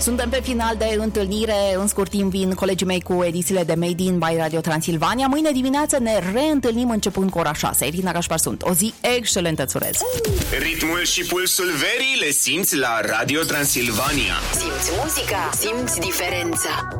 Suntem pe final de întâlnire. În scurt timp vin colegii mei cu edițiile de Made in by Radio Transilvania. Mâine dimineață ne reîntâlnim începând cu ora 6. Irina Gașpar sunt. O zi excelentă îți urez. Ritmul și pulsul verii le simți la Radio Transilvania. Simți muzica, simți diferența.